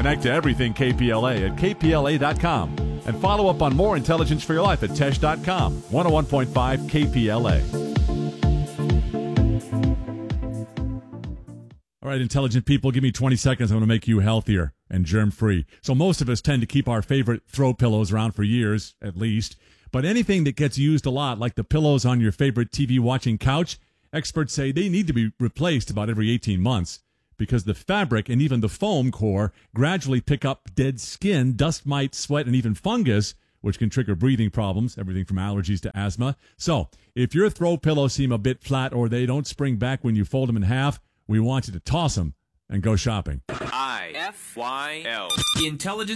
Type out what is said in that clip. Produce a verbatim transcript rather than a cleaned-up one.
Connect to everything K P L A at K P L A dot com. And follow up on more intelligence for your life at Tesh dot com. one oh one point five K P L A. All right, intelligent people, give me twenty seconds. I'm going to make you healthier and germ-free. So most of us tend to keep our favorite throw pillows around for years, at least. But anything that gets used a lot, like the pillows on your favorite T V-watching couch, experts say they need to be replaced about every eighteen months because the fabric and even the foam core gradually pick up dead skin, dust mites, sweat, and even fungus, which can trigger breathing problems, everything from allergies to asthma. So if your throw pillows seem a bit flat or they don't spring back when you fold them in half, we want you to toss them and go shopping. I F Y L. Intelligence